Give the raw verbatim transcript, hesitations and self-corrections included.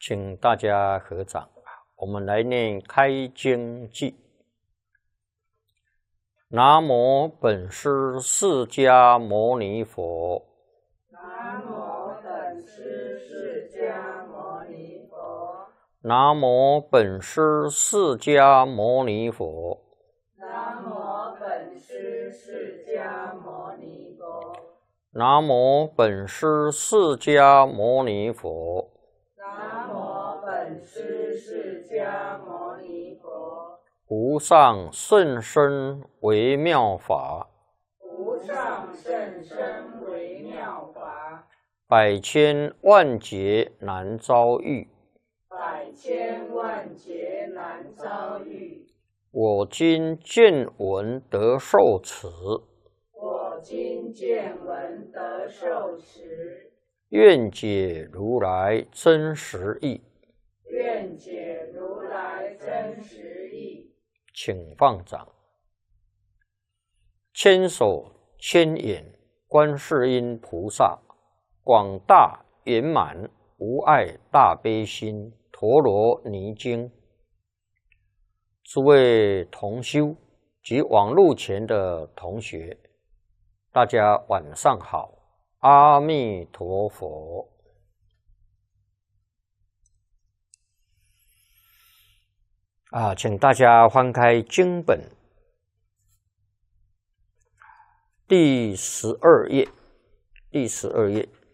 请大家合掌，我们来念开经偈。南无本师释迦牟尼佛。 南无本师释迦牟尼佛。 南无本师释迦牟尼佛。 南无本师释迦牟尼佛。 南无本师释迦牟尼佛。 南无本师释迦牟尼佛。 无上甚深微妙法， 无上甚深微妙法， 百千万劫难遭遇。 百千万劫难遭遇。 我今见闻得受持， 我今见闻得受持， 愿解如来真实义。 愿解如来真实义。 请放掌。千手千眼观世音菩萨，广大圆满无碍大悲心，陀罗尼经。诸位同修及网络前的同学，大家晚上好，阿弥陀佛。啊，请大家翻开经本第十二页，第十二页。